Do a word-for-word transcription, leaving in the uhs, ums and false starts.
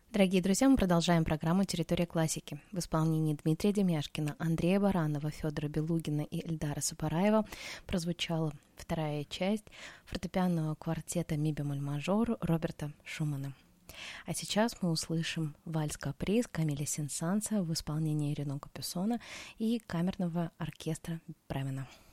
Дорогие друзья, мы продолжаем программу «Территория классики». В исполнении Дмитрия Демяшкина, Андрея Баранова, Федора Белугина и Эльдара Сапараева прозвучала вторая часть фортепианного квартета ми-бемоль-мажор Роберта Шумана. А сейчас мы услышим вальс-каприз Камиля Сен-Санса в исполнении Рено Капюсона и камерного оркестра Бремена.